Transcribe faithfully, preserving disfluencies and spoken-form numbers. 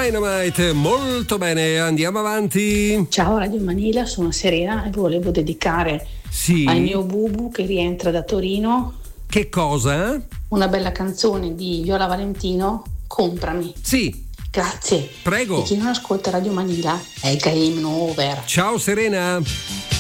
Dynamite, molto bene, andiamo avanti. Ciao Radio Manila, sono Serena e volevo dedicare sì. al mio Bubu che rientra da Torino. Che cosa? Una bella canzone di Viola Valentino, Comprami. Sì. Grazie. Prego. E chi non ascolta Radio Manila è game over. Ciao Serena.